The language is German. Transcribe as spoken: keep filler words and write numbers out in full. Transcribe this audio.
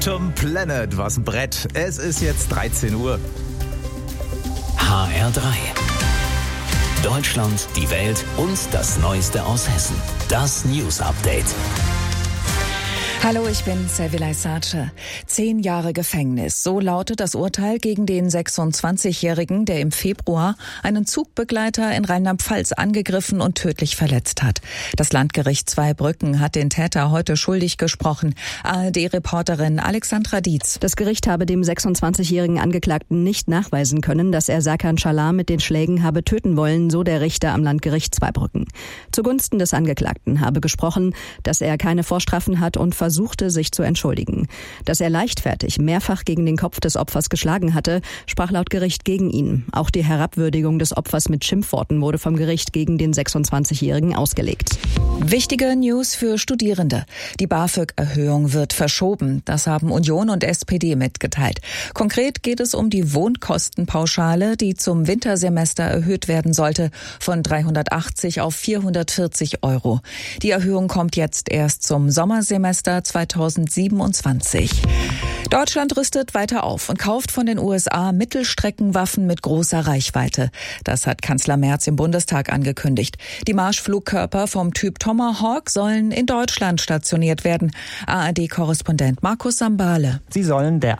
Zum Planet, was ein Brett. Es ist jetzt dreizehn Uhr. H R drei. Deutschland, die Welt und das Neueste aus Hessen. Das News Update. Hallo, ich bin Servilay Sace. Zehn Jahre Gefängnis. So lautet das Urteil gegen den sechsundzwanzigjährigen, der im Februar einen Zugbegleiter in Rheinland-Pfalz angegriffen und tödlich verletzt hat. Das Landgericht Zweibrücken hat den Täter heute schuldig gesprochen. A R D-Reporterin Alexandra Dietz. Das Gericht habe dem sechsundzwanzigjährigen Angeklagten nicht nachweisen können, dass er Serkan Çalhar mit den Schlägen habe töten wollen, so der Richter am Landgericht Zweibrücken. Zugunsten des Angeklagten habe gesprochen, dass er keine Vorstrafen hat und versucht, versuchte, sich zu entschuldigen. Dass er leichtfertig mehrfach gegen den Kopf des Opfers geschlagen hatte, sprach laut Gericht gegen ihn. Auch die Herabwürdigung des Opfers mit Schimpfworten wurde vom Gericht gegen den sechsundzwanzigjährigen ausgelegt. Wichtige News für Studierende. Die BAföG-Erhöhung wird verschoben. Das haben Union und S P D mitgeteilt. Konkret geht es um die Wohnkostenpauschale, die zum Wintersemester erhöht werden sollte, von dreihundertachtzig auf vierhundertvierzig Euro. Die Erhöhung kommt jetzt erst zum Sommersemester zweitausendsiebenundzwanzig. Deutschland rüstet weiter auf und kauft von den U S A Mittelstreckenwaffen mit großer Reichweite. Das hat Kanzler Merz im Bundestag angekündigt. Die Marschflugkörper vom Typ Tomahawk sollen in Deutschland stationiert werden. A R D-Korrespondent Markus Sambale. Sie sollen der